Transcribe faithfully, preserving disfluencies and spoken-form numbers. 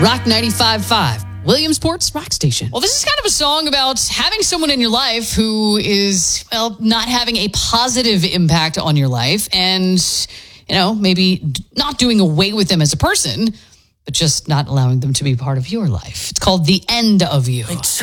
Rock ninety-five point five, Williamsport's Rock Station. Well, this is kind of a song about having someone in your life who is, well, not having a positive impact on your life and, you know, maybe not doing away with them as a person, but just not allowing them to be part of your life. It's called The End of You.